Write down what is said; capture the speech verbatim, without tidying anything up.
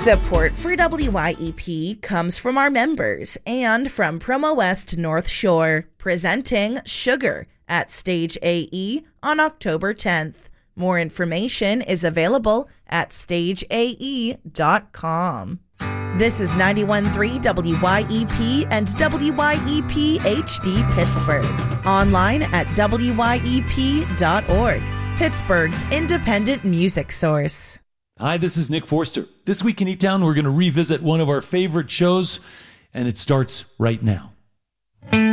Support for W Y E P comes from our members and from Promo West North Shore, presenting Sugar at Stage A E on October tenth. More information is available at stage a e dot com. This is ninety-one point three W Y E P and W Y E P H D Pittsburgh. Online at W Y E P dot org. Pittsburgh's independent music source. Hi, this is Nick Forster. This week in E-Town, we're going to revisit one of our favorite shows, and it starts right now.